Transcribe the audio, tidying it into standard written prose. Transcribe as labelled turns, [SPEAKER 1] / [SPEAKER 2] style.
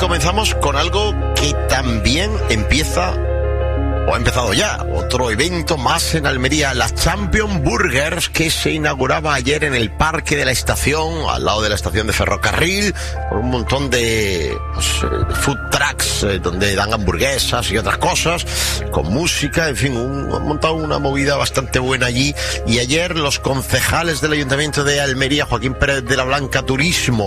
[SPEAKER 1] comenzamos con algo que también empieza, o ha empezado ya, otro evento más en Almería, las Champion Burgers, que se inauguraba ayer en el Parque de la Estación, al lado de la estación de ferrocarril, con un montón de food trucks, donde dan hamburguesas y otras cosas, con música, en fin, han montado una movida bastante buena allí. Y ayer los concejales del Ayuntamiento de Almería, Joaquín Pérez de la Blanca Turismo